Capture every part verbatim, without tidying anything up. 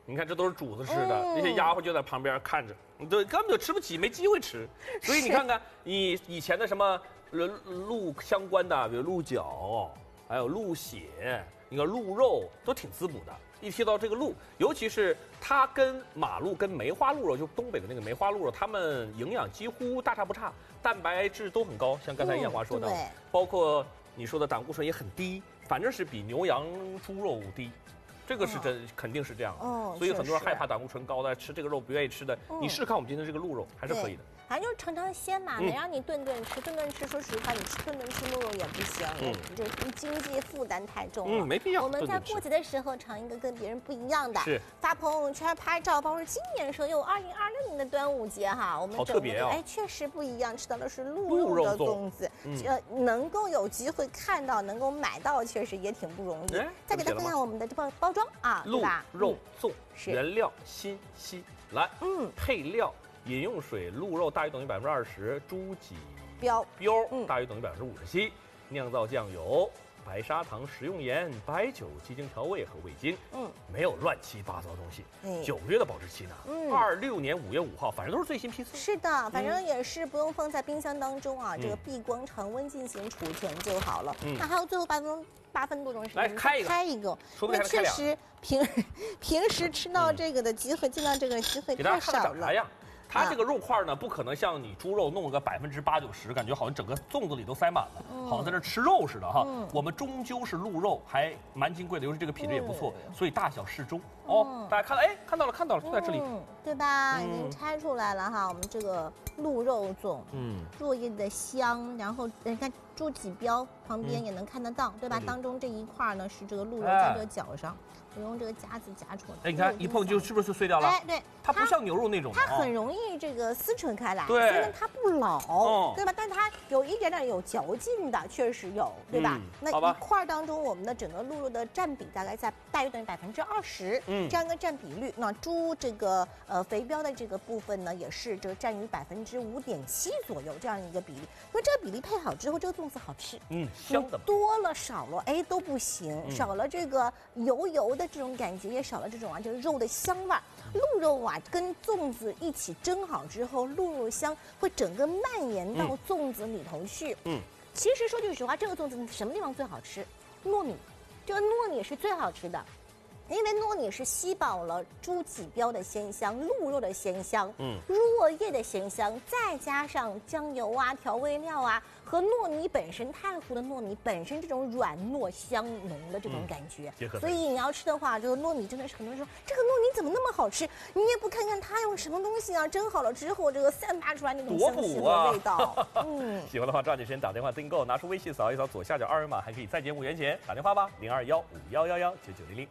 你看，这都是主子吃的，那些丫鬟就在旁边看着，你都根本就吃不起，没机会吃。所以你看看，你以前的什么鹿相关的，比如鹿角，还有鹿血，你看鹿肉都挺滋补的。一提到这个鹿，尤其是它跟马鹿、跟梅花鹿肉，就东北的那个梅花鹿肉，它们营养几乎大差不差，蛋白质都很高。像刚才艳华说的， 嗯、 包括你说的胆固醇也很低，反正是比牛羊猪肉低。这个是真，哦、肯定是这样的。哦，所以很多人害怕胆固醇高的，吃这个肉不愿意吃的。嗯、你试试看我们今天这个鹿肉，还是可以的。 反正就是尝尝鲜嘛，能让你顿顿吃，顿顿吃。说实话，你吃顿顿吃鹿肉也不行，嗯，这经济负担太重了。 嗯，没必要。 我们在过节的时候尝一个跟别人不一样的， 是发朋友圈拍照，包括今年说有二零二六年的端午节哈，我们好特别啊！ 哎，确实不一样，吃到的是鹿肉的粽子，呃，能够有机会看到，能够买到，确实也挺不容易。再给大家看看我们的这包包装啊， 鹿肉粽，原料新西兰，嗯，配料。饮用水鹿肉大于等于百分之二十，猪脊膘膘大于等于百分之五十七，酿造酱油、白砂糖、食用盐、白酒、鸡精调味和味精，嗯，没有乱七八糟的东西，九个月的保质期呢，嗯，二六年五月五号，反正都是最新批次。 是的，反正也是不用放在冰箱当中啊，这个闭关常温进行储存就好了。嗯，那还有最后八分钟。八分多钟时间， 来开一个， 开一个。 说不定还开两个。确实平平时吃到这个的机会，尽量这个机会太少了。 它这个肉块呢，不可能像你猪肉弄个百分之八九十，感觉好像整个粽子里都塞满了，嗯、好像在这吃肉似的哈。嗯、我们终究是鹿肉，还蛮金贵的，尤其这个品质也不错，嗯、所以大小适中哦。嗯、大家看了，哎，看到了，看到了，就在这里， 嗯、对吧？已经拆出来了哈，我们这个鹿肉粽，嗯，落叶的香，然后你看猪脊膘旁边也能看得到，对吧？当中这一块呢是这个鹿肉在这个角上。我用这个夹子夹出来， 哎，你看一碰就是不是碎掉了？ 哎，对， 它不像牛肉那种， 它很容易这个撕扯开来， 对， 虽然它不老，对吧？但它有一点点有嚼劲的，确实有，对吧？那一块当中，我们的整个鹿肉的占比大概在大约等于百分之二十，嗯，这样一个占比率。那猪这个呃肥膘的这个部分呢，也是这个占于百分之五点七左右这样一个比例。因为这个比例配好之后，这个粽子好吃， 嗯，香的。 多了少了，哎都不行，少了这个油油的。这种感觉也少了这种啊，就是肉的香味儿。鹿肉啊，跟粽子一起蒸好之后，鹿肉香会整个蔓延到粽子里头去。嗯，其实说句实话，这个粽子什么地方最好吃？糯米，这个糯米是最好吃的。因为糯米是吸饱了猪脊膘的鲜香、鹿肉的鲜香、嗯，落叶的鲜香，再加上酱油啊、调味料啊，和糯米本身太湖的糯米本身这种软糯香浓的这种感觉，嗯、所以你要吃的话，这个糯米真的是很多人说这个糯米怎么那么好吃？你也不看看它用什么东西啊，蒸好了之后，这个散发出来那种香气和味道。啊、 嗯，喜欢的话抓紧时间打电话订购，拿出微信扫一扫左下角二维码，还可以再减五元钱。打电话吧，零二幺五幺幺幺九九零零。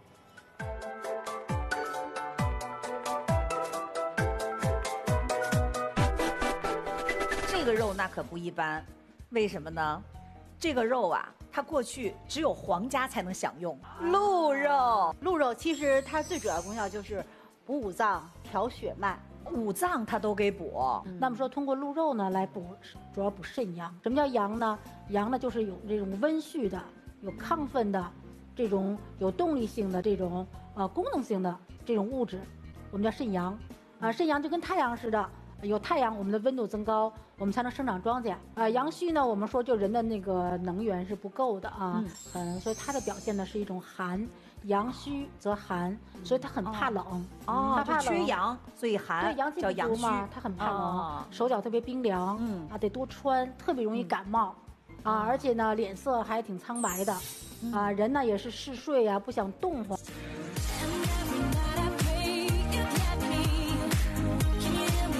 这个肉那可不一般，为什么呢？这个肉啊，它过去只有皇家才能享用。鹿肉， 鹿肉其实它最主要功效就是补五脏、调血脉， 五脏它都给补。 嗯、那么说，通过鹿肉呢来补，主要补肾阳。什么叫阳呢？阳呢就是有这种温煦的、有亢奋的。这种有动力性的这种呃功能性的这种物质，我们叫肾阳，啊、呃，肾阳就跟太阳似的，有太阳，我们的温度增高，我们才能生长庄稼。啊、呃，阳虚呢，我们说就人的那个能源是不够的啊，嗯，呃、所以它的表现呢是一种寒，阳虚则寒，所以它很怕冷， 哦，它怕缺阳，所以寒， 对，阳气不足嘛，它很怕冷，哦、手脚特别冰凉，嗯啊，得多穿，特别容易感冒，嗯、啊，而且呢脸色还挺苍白的。啊，人呢也是嗜睡啊，不想动活。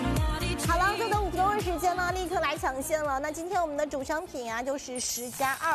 好了，这个五分钟时间呢，立刻来抢先了。那今天我们的主商品啊，就是十加二。